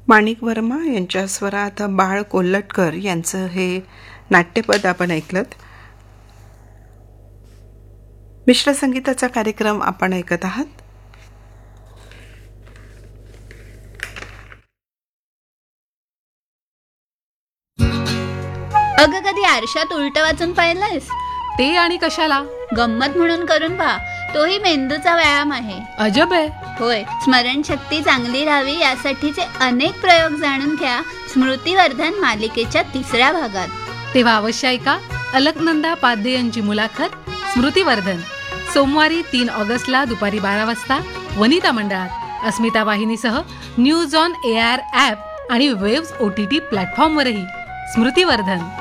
माणिक वर्मा यांच्या स्वरात बाळ कोल्हटकर यांचं हे नाट्यपद आपण ऐकलं. मिश्र संगीताचा कार्यक्रम आपण ऐकत आहात. अगं, कधी आरशात उलट वाचून पाहिलंयस? ते आणि कशाला? गंमत म्हणून करून पहा, तोही मेंदूचा व्यायाम आहे. अजब आहे. होय, स्मरणशक्ती चांगली राहावी यासाठीचे अनेक प्रयोग जाणून घ्या स्मृतिवर्धन मालिकेच्या 3ऱ्या भागात. तेव्हा अवश्य ऐका अलकनंदा पाध्ये यांची मुलाखत स्मृतिवर्धन, सोमवारी 3 ऑगस्टला दुपारी 12 वाजता वनिता मंडळात, अस्मिता वाहिनीसह न्यूज ऑन AIR ॲप आणि वेव्स OTT प्लॅटफॉर्मवरही. स्मृतिवर्धन.